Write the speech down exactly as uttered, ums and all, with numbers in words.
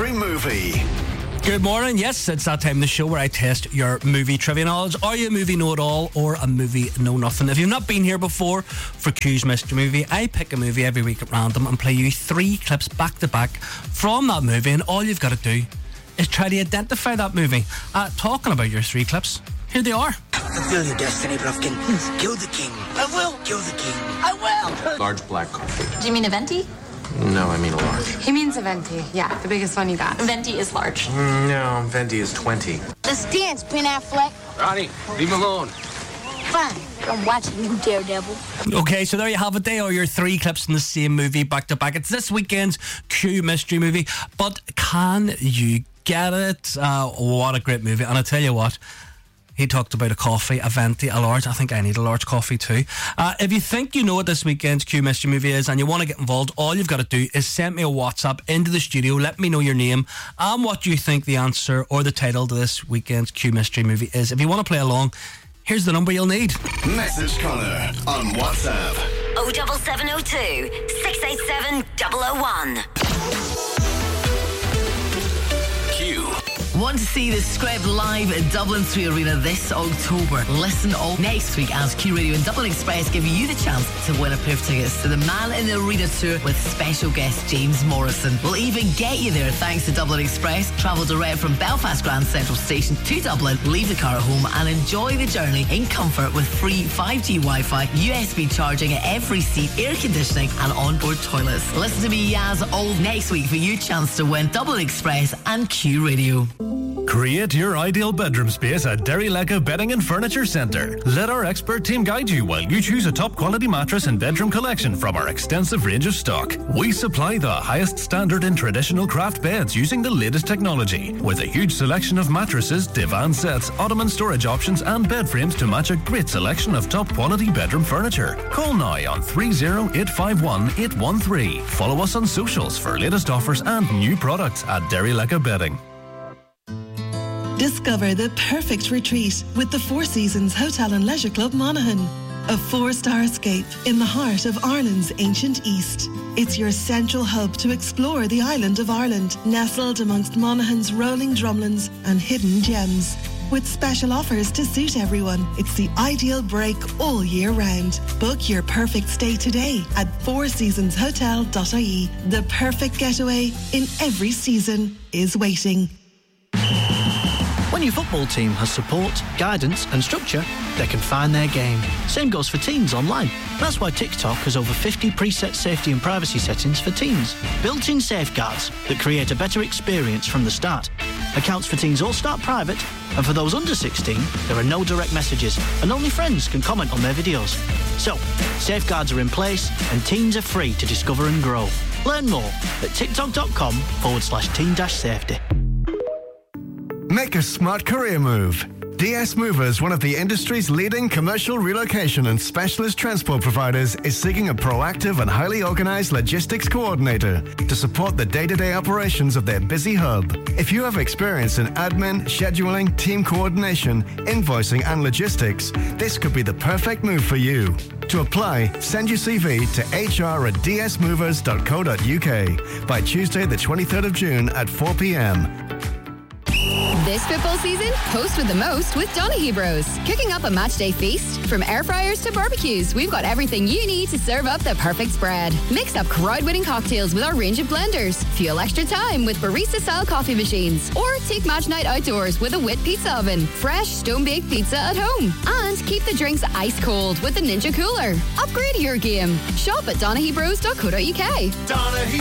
Country Movie. Good morning. Yes, it's that time of the show where I test your movie trivia knowledge. Are you a movie know-it-all or a movie know-nothing? If you've not been here before for Q's Mystery Movie, I pick a movie every week at random and play you three clips back-to-back from that movie, and all you've got to do is try to identify that movie. Uh, talking about your three clips, here they are. Fulfill your destiny, Bluffkin. Kill the king. I will. Kill the king. I will. Large black coffee. Do you mean a venti? No, I mean a large. He means a venti. Yeah, the biggest one you got. Venti is large. Mm, no, venti is twenty. Let's dance, Ben Affleck. Ronnie, leave him alone. Fine. I'm watching you, Daredevil. Okay, so there you have it. They are your three clips in the same movie back to back. It's this weekend's Q Mystery Movie. But can you get it? Uh, what a great movie. And I tell you what, he talked about a coffee, a venti, a large. I think I need a large coffee too. Uh, if you think you know what this weekend's Q Mystery Movie is and you want to get involved, all you've got to do is send me a WhatsApp into the studio. Let me know your name and what you think the answer or the title to this weekend's Q Mystery Movie is. If you want to play along, here's the number you'll need. Message Connor on WhatsApp. oh seven seven oh two, six eight seven, double oh one. Q. Want to see the Screp live at Dublin three Arena this October? Listen all next week as Q Radio and Dublin Express give you the chance to win a pair of tickets to the Man in the Arena tour with special guest James Morrison. We'll even get you there thanks to Dublin Express. Travel direct from Belfast Grand Central Station to Dublin, leave the car at home and enjoy the journey in comfort with free five G Wi-Fi, U S B charging at every seat, air conditioning and onboard toilets. Listen to me, Yaz, all next week for your chance to win Dublin Express and Q Radio. Create your ideal bedroom space at Derry Lecca Bedding and Furniture Centre. Let our expert team guide you while you choose a top quality mattress and bedroom collection from our extensive range of stock. We supply the highest standard in traditional craft beds using the latest technology, with a huge selection of mattresses, divan sets, ottoman storage options and bed frames to match a great selection of top quality bedroom furniture. Call now on three oh eight five one, eight one three. Follow us on socials for latest offers and new products at Derry Lecca Bedding. Discover the perfect retreat with the Four Seasons Hotel and Leisure Club Monaghan. A four-star escape in the heart of Ireland's ancient East. It's your central hub to explore the island of Ireland, nestled amongst Monaghan's rolling drumlins and hidden gems. With special offers to suit everyone, it's the ideal break all year round. Book your perfect stay today at four seasons hotel dot I E. The perfect getaway in every season is waiting. When your football team has support, guidance and structure, they can find their game. Same goes for teens online. That's why TikTok has over fifty preset safety and privacy settings for teens. Built-in safeguards that create a better experience from the start. Accounts for teens all start private, and for those under sixteen, there are no direct messages, and only friends can comment on their videos. So, safeguards are in place, and teens are free to discover and grow. Learn more at tiktok.com forward slash teen dash safety. Make a smart career move. D S Movers, one of the industry's leading commercial relocation and specialist transport providers, is seeking a proactive and highly organized logistics coordinator to support the day-to-day operations of their busy hub. If you have experience in admin, scheduling, team coordination, invoicing and logistics, this could be the perfect move for you. To apply, send your C V to h r at d s movers dot co dot u k by Tuesday the twenty-third of June at four p.m. This football season, host with the most with Donaghy Bros. Cooking up a matchday feast? From air fryers to barbecues, we've got everything you need to serve up the perfect spread. Mix up crowd-winning cocktails with our range of blenders. Fuel extra time with barista-style coffee machines. Or take match night outdoors with a Wit pizza oven. Fresh, stone-baked pizza at home. And keep the drinks ice cold with the Ninja Cooler. Upgrade your game. Shop at donaghy bros dot co dot u k. Donaghy